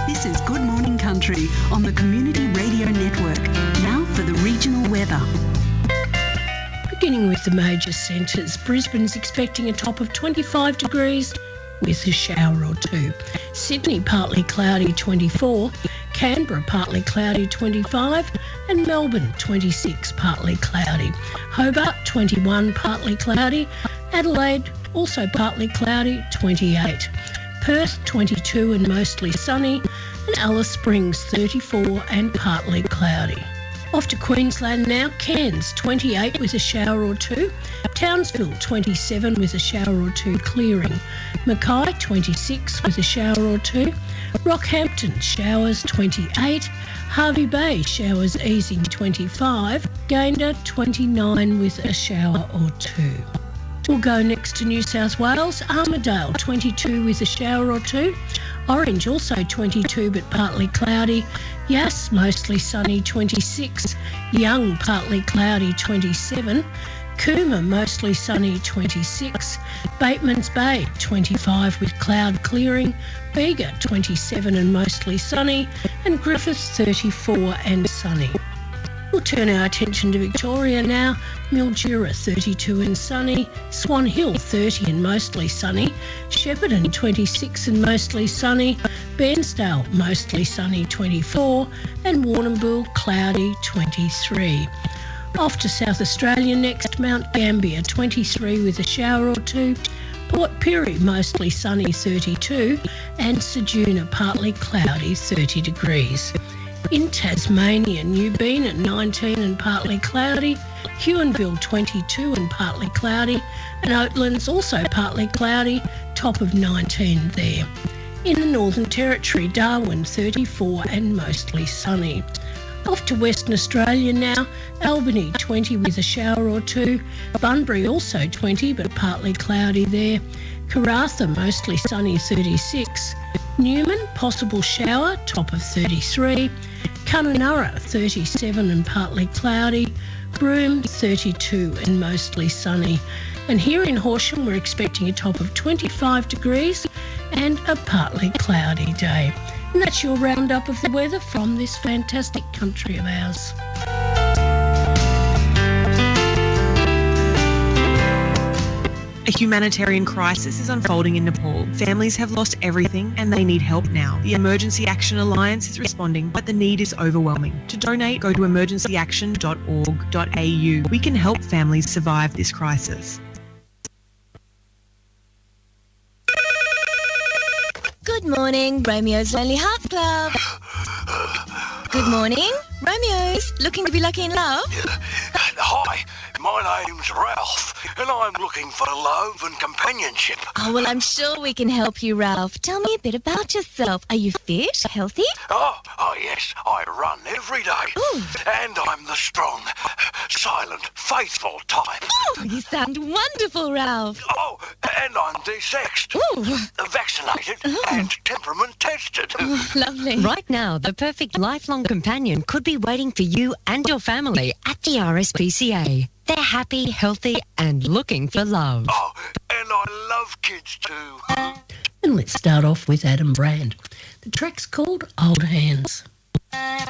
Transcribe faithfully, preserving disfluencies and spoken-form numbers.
This is Good Morning Country on the Community Radio Network. Now for the regional weather. Beginning with the major centres, Brisbane's expecting a top of twenty-five degrees with a shower or two. Sydney, partly cloudy, twenty-four. Canberra, partly cloudy, twenty-five. And Melbourne, twenty-six, partly cloudy. Hobart, twenty-one, partly cloudy. Adelaide, also partly cloudy, twenty-eight. Perth, twenty-two and mostly sunny. And Alice Springs, thirty-four and partly cloudy. Off to Queensland now. Cairns, twenty-eight with a shower or two. Townsville, twenty-seven with a shower or two clearing. Mackay, twenty-six with a shower or two. Rockhampton, showers, twenty-eight. Hervey Bay, showers easing, twenty-five. Gayndah, twenty-nine with a shower or two. We'll go next to New South Wales. Armidale, twenty-two with a shower or two. Orange, also twenty-two but partly cloudy. Yass, mostly sunny, twenty-six. Young, partly cloudy, twenty-seven. Cooma, mostly sunny, twenty-six. Batemans Bay, twenty-five with cloud clearing. Bega, twenty-seven and mostly sunny. And Griffiths, thirty-four and sunny. We'll turn our attention to Victoria now. Mildura, thirty-two and sunny. Swan Hill, thirty and mostly sunny. Shepparton, twenty-six and mostly sunny. Bairnsdale, mostly sunny, twenty-four. And Warrnambool, cloudy, twenty-three. Off to South Australia next. Mount Gambier, twenty-three with a shower or two. Port Pirie, mostly sunny, thirty-two. And Ceduna, partly cloudy, thirty degrees. In Tasmania, Newbeen at nineteen and partly cloudy. Huonville, twenty-two and partly cloudy. And Oatlands, also partly cloudy, top of nineteen there. In the Northern Territory, Darwin, thirty-four and mostly sunny. Off to Western Australia now. Albany, twenty with a shower or two. Bunbury, also twenty but partly cloudy there. Karratha, mostly sunny, thirty-six. Newman, possible shower, top of thirty-three. Kununurra, thirty-seven and partly cloudy. Broome, thirty-two and mostly sunny. And here in Horsham, we're expecting a top of twenty-five degrees and a partly cloudy day. And that's your roundup of the weather from this fantastic country of ours. A humanitarian crisis is unfolding in Nepal. Families have lost everything and they need help now. The Emergency Action Alliance is responding, but the need is overwhelming. To donate, go to emergency action dot org dot a u. We can help families survive this crisis. Good morning, Romeo's Lonely Hearts Club. Good morning, Romeo's. Looking to be lucky in love? Hi, my name's Ralph, and I'm looking for love and companionship. Oh, well, I'm sure we can help you, Ralph. Tell me a bit about yourself. Are you fit, healthy? Oh, oh yes, I run every day. Ooh. And I'm the strong, silent, faithful type. Oh, you sound wonderful, Ralph. Oh, and I'm de-sexed, Ooh. vaccinated, Oh. and temperament tested. Oh, lovely. Right now, the perfect lifelong companion could be waiting for you and your family at the R S P C A. They're happy, healthy, and looking for love. Oh, and I love kids too. And let's start off with Adam Brand. The track's called Old Hands.